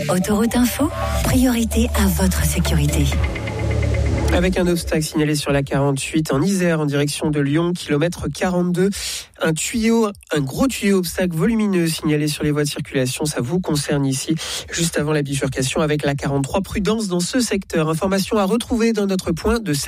Autoroute Info, priorité à votre sécurité. Avec un obstacle signalé sur la 48 en Isère en direction de Lyon, kilomètre 42. Un gros tuyau obstacle volumineux signalé sur les voies de circulation. Ça vous concerne ici, juste avant la bifurcation avec la 43. Prudence dans ce secteur. Information à retrouver dans notre point de